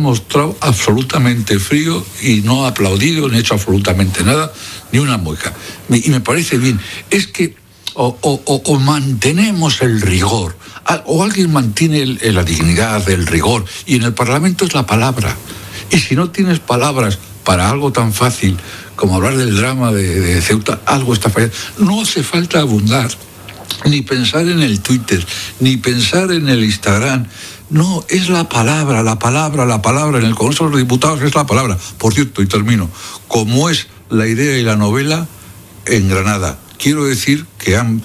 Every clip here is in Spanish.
mostrado absolutamente frío y no ha aplaudido ni hecho absolutamente nada, ni una mueca. Y me parece bien. Es que o mantenemos el rigor, o alguien mantiene la dignidad, el rigor, y en el Parlamento es la palabra. Y si no tienes palabras para algo tan fácil como hablar del drama de Ceuta, algo está fallando. No hace falta abundar, ni pensar en el Twitter, ni pensar en el Instagram. No, es la palabra, en el Congreso de los Diputados es la palabra. Por cierto, y termino, como es la idea y la novela en Granada. Quiero decir que han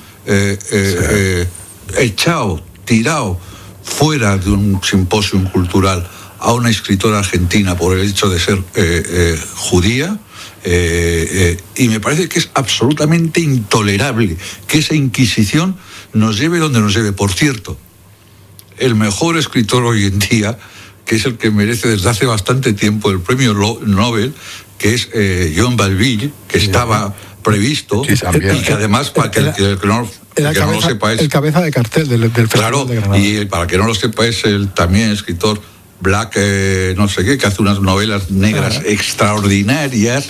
tirado fuera de un simposio cultural a una escritora argentina por el hecho de ser judía, y me parece que es absolutamente intolerable que esa Inquisición nos lleve donde nos lleve. Por cierto, el mejor escritor hoy en día, que es el que merece desde hace bastante tiempo el premio Nobel, que es John Balville, que estaba previsto, y que además, para que no lo sepa, es el cabeza de cartel del Festival de Granada. Y para que no lo sepa, es el también escritor Black, no sé qué, que hace unas novelas negras extraordinarias,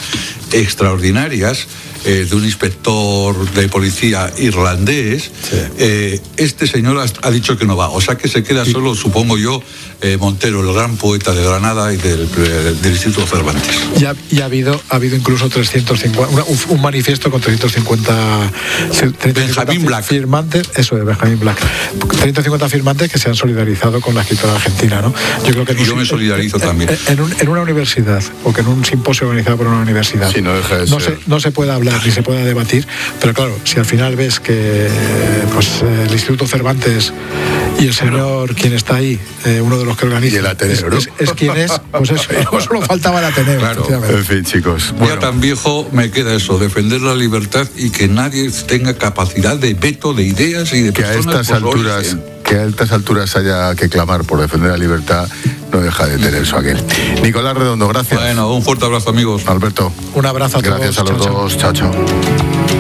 de un inspector de policía irlandés. Sí. Este señor ha dicho que no va, o sea que se queda solo, supongo yo, Montero, el gran poeta de Granada y del Instituto Cervantes. Y ha habido incluso 350, un manifiesto con 350 Benjamín Black. Firmantes, eso de Benjamín Black, 350 firmantes que se han solidarizado con la escritora argentina, ¿no? Yo me solidarizo también. En una universidad, o que en un simposio organizado por una universidad, sí, no se puede hablar ni se puede debatir, pero claro, si al final ves que el Instituto Cervantes y el señor quien está ahí, uno de los que organiza, y el Ateneo, ¿no? es quien es, pues eso, solo faltaba el Ateneo. Claro. En fin, chicos, ya tan viejo me queda eso, defender la libertad y que nadie tenga capacidad de veto de ideas y de que personas. Que a estas alturas haya que clamar por defender la libertad no deja de tener eso aquel. Nicolás Redondo, gracias. Bueno, un fuerte abrazo, amigos. Alberto, un abrazo a todos. Gracias a los dos. Chao.